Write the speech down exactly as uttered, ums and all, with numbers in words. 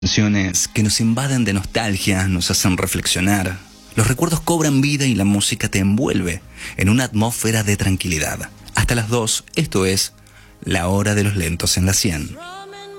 Canciones que nos invaden de nostalgia, nos hacen reflexionar. Los recuerdos cobran vida y la música te envuelve en una atmósfera de tranquilidad. Hasta las dos, esto es La Hora de los Lentos en la cien.